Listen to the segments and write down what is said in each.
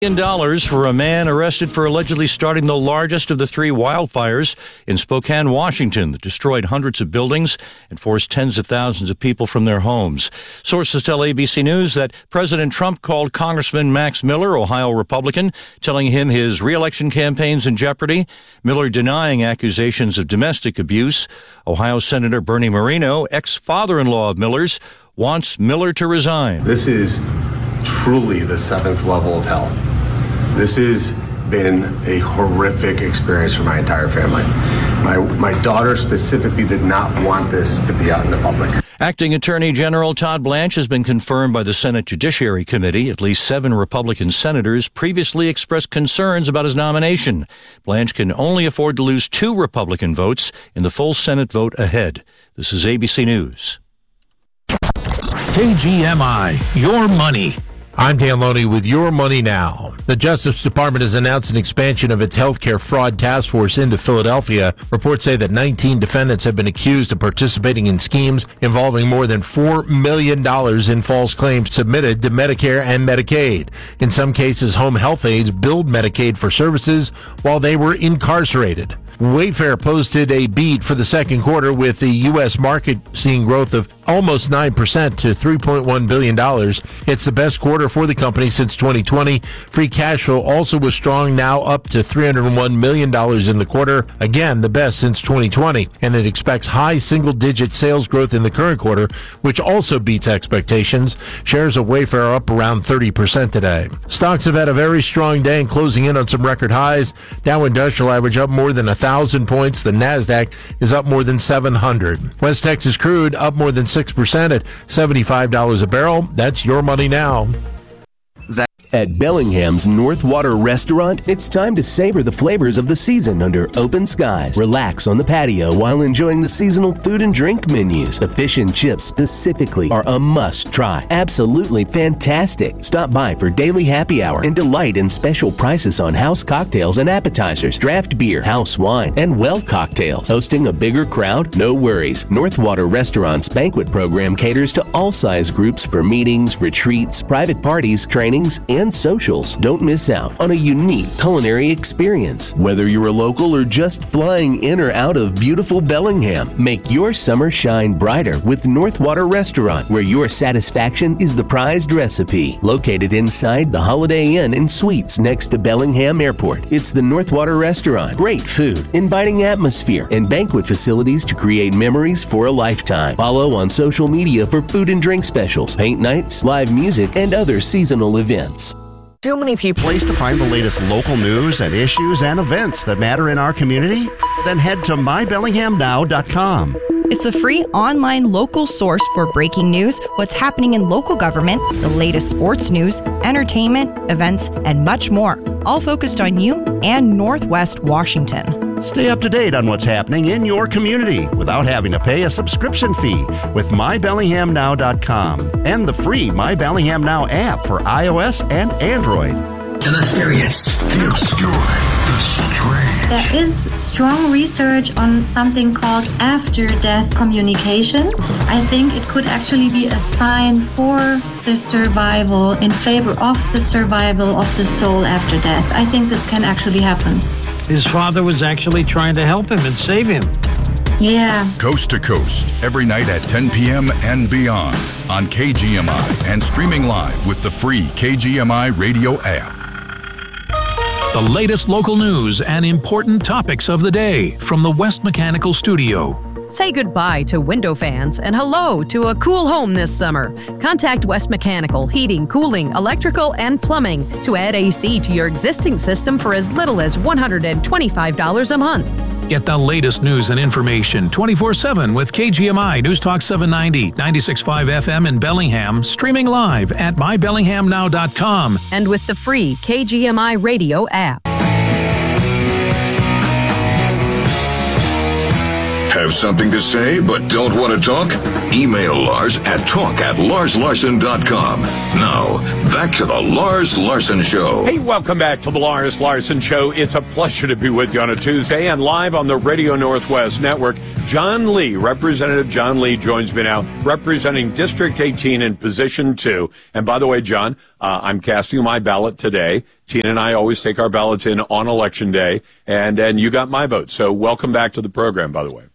$1 for a man arrested for allegedly starting the largest of the three wildfires in Spokane, Washington, that destroyed hundreds of buildings and forced tens of thousands of people from their homes. Sources tell ABC News that President Trump called Congressman Max Miller, Ohio Republican, telling him his re-election campaign's in jeopardy. Miller denying accusations of domestic abuse. Ohio Senator Bernie Moreno, ex-father-in-law of Miller's, wants Miller to resign. This is truly the seventh level of hell. This has been a horrific experience for my entire family. My daughter specifically did not want this to be out in the public. Acting Attorney General Todd Blanche has been confirmed by the Senate Judiciary Committee. At least 7 Republican senators previously expressed concerns about his nomination. Blanche can only afford to lose 2 Republican votes in the full Senate vote ahead. This is ABC News. KGMI, your money. I'm Dan Loney with Your Money Now. The Justice Department has announced an expansion of its healthcare fraud task force into Philadelphia. Reports say that 19 defendants have been accused of participating in schemes involving more than $4 million in false claims submitted to Medicare and Medicaid. In some cases, home health aides billed Medicaid for services while they were incarcerated. Wayfair posted a beat for the second quarter, with the U.S. market seeing growth of almost 9% to $3.1 billion. It's the best quarter for the company since 2020. Free cash flow also was strong, now up to $301 million in the quarter. Again, the best since 2020. And it expects high single-digit sales growth in the current quarter, which also beats expectations. Shares of Wayfair are up around 30% today. Stocks have had a very strong day and closing in on some record highs. Dow Industrial average up more than 1,000 points. The NASDAQ is up more than 700. West Texas crude up more than 6% at $75 a barrel. That's Your Money Now. At Bellingham's North Water Restaurant, it's time to savor the flavors of the season under open skies. Relax on the patio while enjoying the seasonal food and drink menus. The fish and chips specifically are a must-try. Absolutely fantastic. Stop by for daily happy hour and delight in special prices on house cocktails and appetizers, draft beer, house wine, and well cocktails. Hosting a bigger crowd? No worries. North Water Restaurant's banquet program caters to all size groups for meetings, retreats, private parties, trainings, and socials. Don't miss out on a unique culinary experience. Whether you're a local or just flying in or out of beautiful Bellingham, make your summer shine brighter with North Water Restaurant, where your satisfaction is the prized recipe. Located inside the Holiday Inn and Suites next to Bellingham Airport, it's the North Water Restaurant. Great food, inviting atmosphere, and banquet facilities to create memories for a lifetime. Follow on social media for food and drink specials, paint nights, live music, and other seasonal events. Too many people. Place to find the latest local news and issues and events that matter in our community? Then head to mybellinghamnow.com. It's a free online local source for breaking news, what's happening in local government, the latest sports news, entertainment, events, and much more, all focused on you and Northwest Washington. Stay up to date on what's happening in your community without having to pay a subscription fee with mybellinghamnow.com and the free My Bellingham Now app for iOS and Android. The mysterious, the obscure, the strange. There is strong research on something called after-death communication. I think it could actually be a sign for the survival, in favor of the survival of the soul after death. I think this can actually happen. His father was actually trying to help him and save him. Yeah. Coast to Coast, every night at 10 p.m. and beyond on KGMI and streaming live with the free KGMI radio app. The latest local news and important topics of the day from the West Mechanical Studio. Say goodbye to window fans and hello to a cool home this summer. Contact West Mechanical Heating, Cooling, Electrical, and Plumbing to add AC to your existing system for as little as $125 a month. Get the latest news and information 24/7 with KGMI News Talk 790, 96.5 FM in Bellingham, streaming live at mybellinghamnow.com. And with the free KGMI radio app. Have something to say but don't want to talk? Email Lars at talk@larslarson.com. Now, back to the Lars Larson Show. Hey, welcome back to the Lars Larson Show. It's a pleasure to be with you on a Tuesday and live on the Radio Northwest Network. John Lee, Representative John Lee, joins me now, representing District 18 in Position 2. And by the way, John, I'm casting my ballot today. Tina and I always take our ballots in on Election Day, and you got my vote. So welcome back to the program, by the way.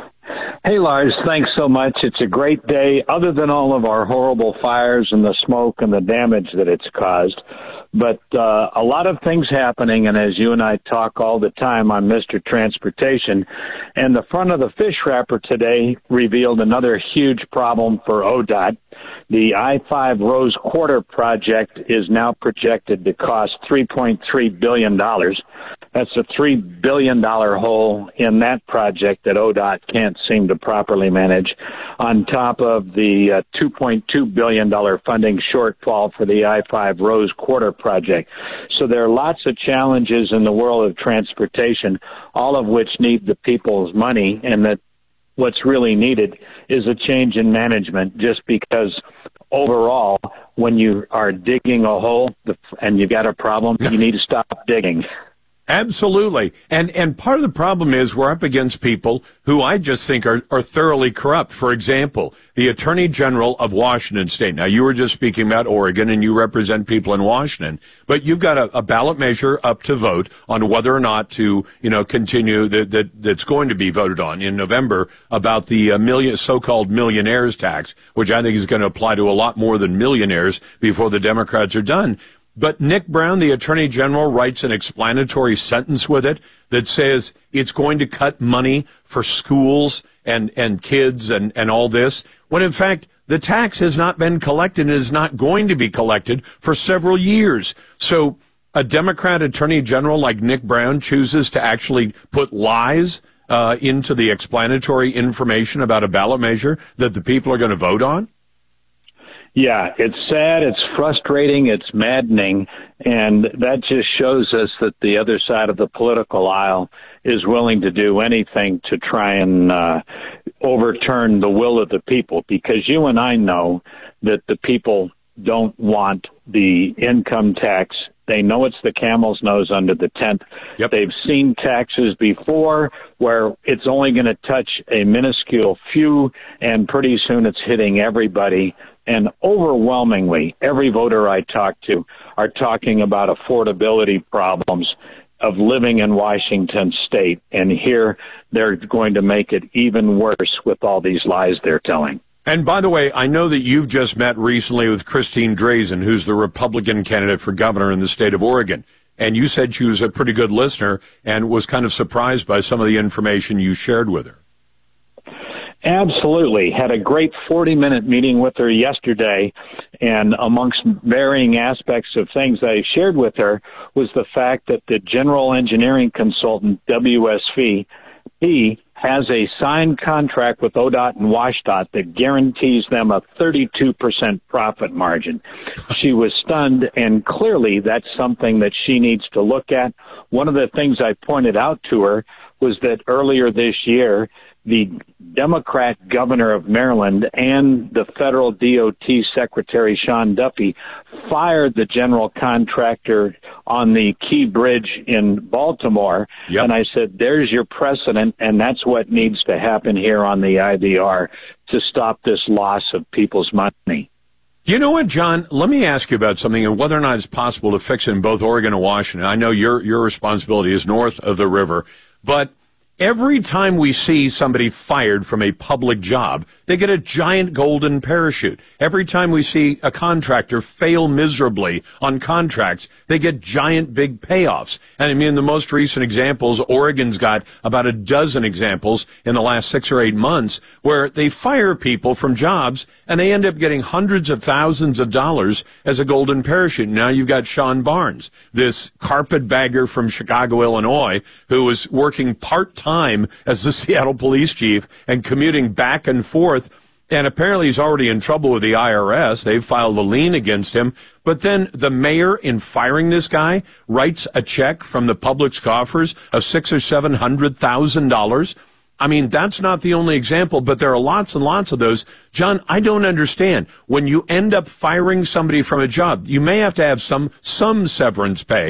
Hey, Lars, thanks so much. It's a great day, other than all of our horrible fires and the smoke and the damage that it's caused. But a lot of things happening, and as you and I talk all the time on Mr. Transportation, and the front of the fish wrapper today revealed another huge problem for ODOT. The I-5 Rose Quarter project is now projected to cost $3.3 billion. That's a $3 billion hole in that project that ODOT can't seem to properly manage, on top of the $2.2 billion funding shortfall for the I-5 Rose Quarter project. So there are lots of challenges in the world of transportation, all of which need the people's money, and that what's really needed is a change in management, just because overall, when you are digging a hole and you got a problem, you need to stop digging. Absolutely. And part of the problem is we're up against people who I just think are thoroughly corrupt. For example, the Attorney General of Washington State. Now, you were just speaking about Oregon, and you represent people in Washington, but you've got a ballot measure up to vote on whether or not to, continue that's going to be voted on in November about the so-called millionaires tax, which I think is going to apply to a lot more than millionaires before the Democrats are done. But Nick Brown, the Attorney General, writes an explanatory sentence with it that says it's going to cut money for schools and kids and all this, when in fact the tax has not been collected and is not going to be collected for several years. So a Democrat Attorney General like Nick Brown chooses to actually put lies into the explanatory information about a ballot measure that the people are going to vote on? Yeah, it's sad, it's frustrating, it's maddening, and that just shows us that the other side of the political aisle is willing to do anything to try and overturn the will of the people, because you and I know that the people don't want the income tax. They know it's the camel's nose under the tent. Yep. They've seen taxes before where it's only going to touch a minuscule few, and pretty soon it's hitting everybody. And overwhelmingly, every voter I talk to are talking about affordability problems of living in Washington State. And here they're going to make it even worse with all these lies they're telling. And by the way, I know that you've just met recently with Christine Drazan, who's the Republican candidate for governor in the state of Oregon. And you said she was a pretty good listener and was kind of surprised by some of the information you shared with her. Absolutely. Had a great 40-minute meeting with her yesterday, and amongst varying aspects of things I shared with her was the fact that the general engineering consultant, WSV, has a signed contract with ODOT and WashDOT that guarantees them a 32% profit margin. She was stunned, and clearly that's something that she needs to look at. One of the things I pointed out to her was that earlier this year, the Democrat governor of Maryland and the federal DOT secretary, Sean Duffy, fired the general contractor on the Key Bridge in Baltimore. Yep. And I said, there's your precedent, and that's what needs to happen here on the IVR to stop this loss of people's money. You know what, John? Let me ask you about something and whether or not it's possible to fix it in both Oregon and Washington. I know your responsibility is north of the river, but every time we see somebody fired from a public job, they get a giant golden parachute. Every time we see a contractor fail miserably on contracts, they get giant big payoffs. And I mean, the most recent examples, Oregon's got about a dozen examples in the last 6 or 8 months where they fire people from jobs and they end up getting hundreds of thousands of dollars as a golden parachute. Now you've got Sean Barnes, this carpetbagger from Chicago, Illinois, who was working part-time as the Seattle police chief and commuting back and forth. And apparently he's already in trouble with the IRS. They've filed a lien against him. But then the mayor, in firing this guy, writes a check from the public's coffers of $600,000 or $700,000. I mean, that's not the only example, but there are lots and lots of those. John, I don't understand. When you end up firing somebody from a job, you may have to have some severance pay,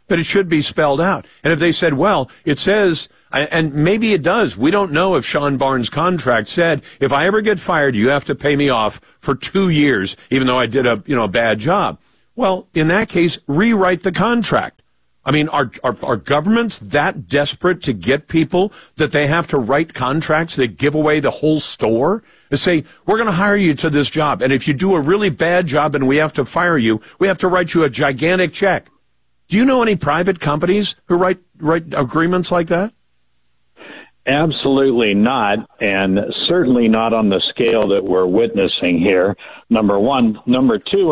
but it should be spelled out. And if they said, well, it says, and maybe it does, we don't know if Sean Barnes' contract said, if I ever get fired, you have to pay me off for 2 years, even though I did a bad job. Well, in that case, rewrite the contract. I mean, are governments that desperate to get people that they have to write contracts that give away the whole store? They say, we're going to hire you to this job, and if you do a really bad job and we have to fire you, we have to write you a gigantic check. Do you know any private companies who write agreements like that? Absolutely not, and certainly not on the scale that we're witnessing here, number one. Number two,